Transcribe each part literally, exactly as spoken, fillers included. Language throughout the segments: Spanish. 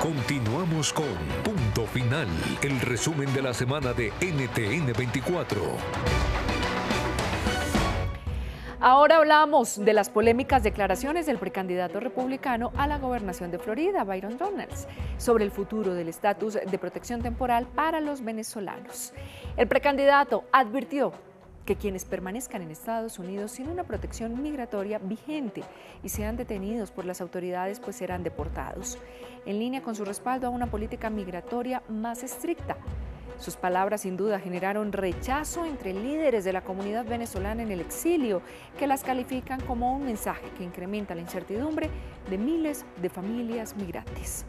Continuamos con Punto Final, el resumen de la semana de N T N veinticuatro. Ahora hablamos de las polémicas declaraciones del precandidato republicano a la gobernación de Florida, Byron Donalds, sobre el futuro del estatus de protección temporal para los venezolanos. El precandidato advirtió que quienes permanezcan en Estados Unidos sin una protección migratoria vigente y sean detenidos por las autoridades, pues serán deportados, en línea con su respaldo a una política migratoria más estricta. Sus palabras sin duda generaron rechazo entre líderes de la comunidad venezolana en el exilio, que las califican como un mensaje que incrementa la incertidumbre de miles de familias migrantes.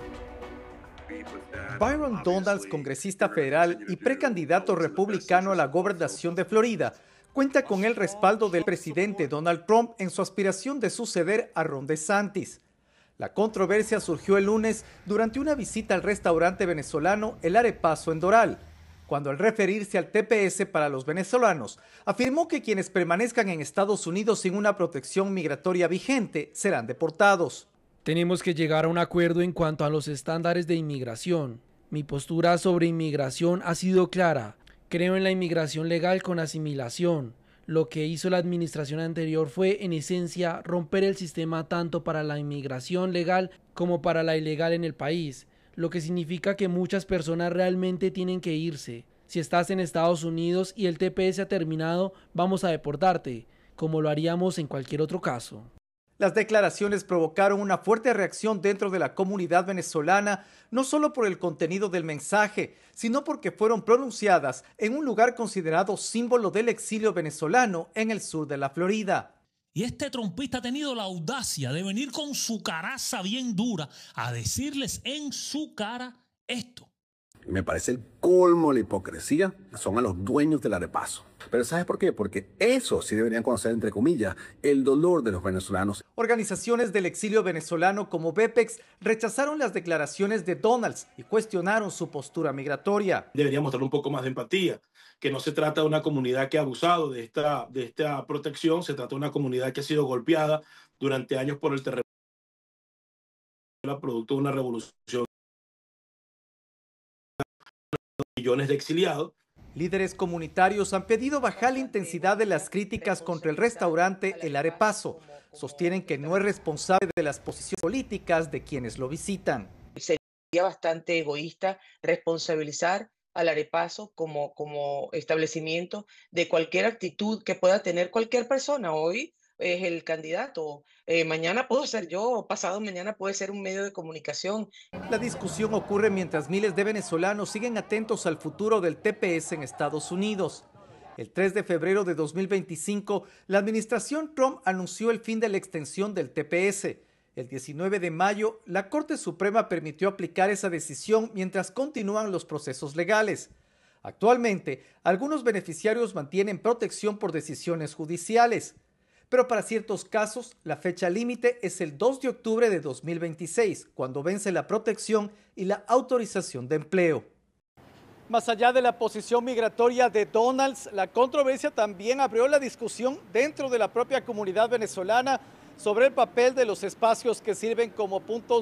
Byron Donalds, congresista federal y precandidato republicano a la gobernación de Florida, cuenta con el respaldo del presidente Donald Trump en su aspiración de suceder a Ron DeSantis. La controversia surgió el lunes durante una visita al restaurante venezolano El Arepazo en Doral, cuando al referirse al T P S para los venezolanos, afirmó que quienes permanezcan en Estados Unidos sin una protección migratoria vigente serán deportados. Tenemos que llegar a un acuerdo en cuanto a los estándares de inmigración. Mi postura sobre inmigración ha sido clara. Creo en la inmigración legal con asimilación. Lo que hizo la administración anterior fue, en esencia, romper el sistema tanto para la inmigración legal como para la ilegal en el país, lo que significa que muchas personas realmente tienen que irse. Si estás en Estados Unidos y el T P S ha terminado, vamos a deportarte, como lo haríamos en cualquier otro caso. Las declaraciones provocaron una fuerte reacción dentro de la comunidad venezolana, no solo por el contenido del mensaje, sino porque fueron pronunciadas en un lugar considerado símbolo del exilio venezolano en el sur de la Florida. Y este trompista ha tenido la audacia de venir con su caraza bien dura a decirles en su cara esto. Me parece el colmo la hipocresía, son a los dueños del Arepazo. Pero ¿sabes por qué? Porque eso sí deberían conocer, entre comillas, el dolor de los venezolanos. Organizaciones del exilio venezolano como BEPEX rechazaron las declaraciones de Donalds y cuestionaron su postura migratoria. Debería mostrar un poco más de empatía, que no se trata de una comunidad que ha abusado de esta, de esta protección, se trata de una comunidad que ha sido golpeada durante años por el terremoto, producto de una revolución. Millones de exiliados. Líderes comunitarios han pedido bajar la intensidad de las críticas contra el restaurante El Arepazo. Sostienen que no es responsable de las posiciones políticas de quienes lo visitan. Sería bastante egoísta responsabilizar al Arepazo como, como establecimiento de cualquier actitud que pueda tener cualquier persona. Hoy es el candidato, eh, mañana puedo ser yo, pasado mañana puede ser un medio de comunicación. La discusión ocurre mientras miles de venezolanos siguen atentos al futuro del T P S en Estados Unidos. El tres de febrero de dos mil veinticinco, la administración Trump anunció el fin de la extensión del T P S. El diecinueve de mayo, la Corte Suprema permitió aplicar esa decisión mientras continúan los procesos legales. Actualmente, algunos beneficiarios mantienen protección por decisiones judiciales. Pero para ciertos casos, la fecha límite es el dos de octubre de dos mil veintiséis, cuando vence la protección y la autorización de empleo. Más allá de la posición migratoria de Donalds, la controversia también abrió la discusión dentro de la propia comunidad venezolana sobre el papel de los espacios que sirven como puntos